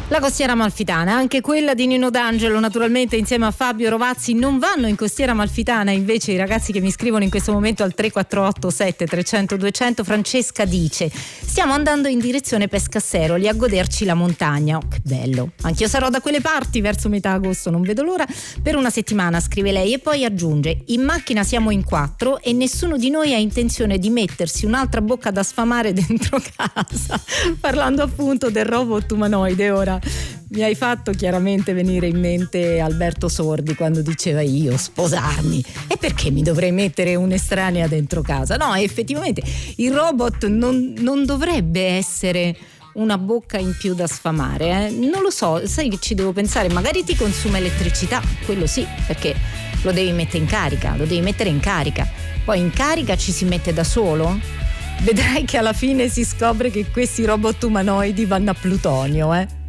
La Costiera Amalfitana, anche quella di Nino D'Angelo, naturalmente insieme a Fabio Rovazzi. Non vanno in Costiera Amalfitana invece i ragazzi che mi scrivono in questo momento al 348 7300 200. Francesca dice: stiamo andando in direzione Pescasseroli a goderci la montagna. Oh, che bello, anch'io sarò da quelle parti verso metà agosto, non vedo l'ora, per una settimana, scrive lei, e poi aggiunge: in macchina siamo in 4 e nessuno di noi ha intenzione di mettersi un'altra bocca da sfamare dentro casa. Parlando appunto del robot umanoide, ora mi hai fatto chiaramente venire in mente Alberto Sordi quando diceva: io sposarmi, e perché mi dovrei mettere un'estranea dentro casa? No, effettivamente il robot non dovrebbe essere una bocca in più da sfamare, non lo so, sai che ci devo pensare, magari ti consuma elettricità, quello sì, perché lo devi mettere in carica, poi in carica ci si mette da solo. Vedrai che alla fine si scopre che questi robot umanoidi vanno a plutonio,